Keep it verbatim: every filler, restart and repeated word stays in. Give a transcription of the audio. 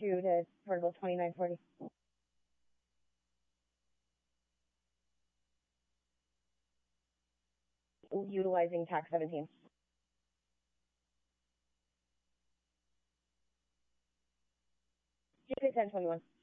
two to portable twenty-nine forty. Utilizing tax seventeen. G P ten twenty-one.